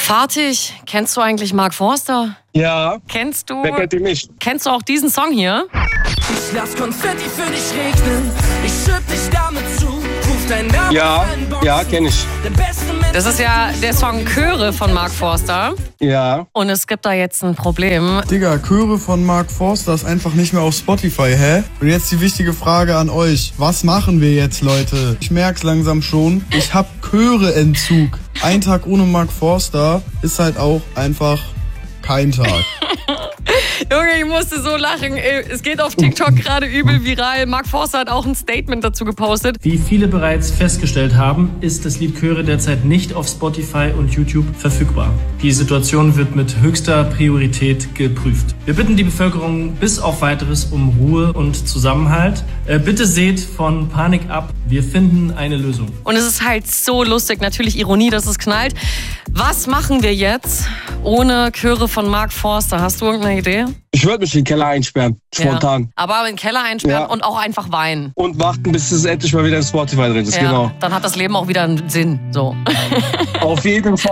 Fatih, kennst du eigentlich Mark Forster? Ja. Kennst du? Wer kennt ihn nicht? Kennst du auch diesen Song hier? Ich lass Konfetti für dich regnen, ich schütt dich damit zu, ruf deinen Namen. Ja, kenn ich. Das ist ja der Song Chöre von Mark Forster. Ja. Und es gibt da jetzt ein Problem. Digga, Chöre von Mark Forster ist einfach nicht mehr auf Spotify, hä? Und jetzt die wichtige Frage an euch. Was machen wir jetzt, Leute? Ich merk's langsam schon. Ich hab Chöreentzug. Ein Tag ohne Mark Forster ist halt auch einfach kein Tag. Junge, ich musste so lachen. Es geht auf TikTok gerade übel viral. Mark Forster hat auch ein Statement dazu gepostet. Wie viele bereits festgestellt haben, ist das Lied Chöre derzeit nicht auf Spotify und YouTube verfügbar. Die Situation wird mit höchster Priorität geprüft. Wir bitten die Bevölkerung bis auf Weiteres um Ruhe und Zusammenhalt. Bitte seht von Panik ab. Wir finden eine Lösung. Und es ist halt so lustig. Natürlich Ironie, dass es knallt. Was machen wir jetzt ohne Chöre von Mark Forster? Hast du irgendeine Idee? Ich würde mich in den Keller einsperren, spontan. Ja. Aber in den Keller einsperren und auch einfach weinen. Und warten, bis es endlich mal wieder in Spotify drin ist, Ja, genau. dann hat das Leben auch wieder einen Sinn. So. Auf jeden Fall.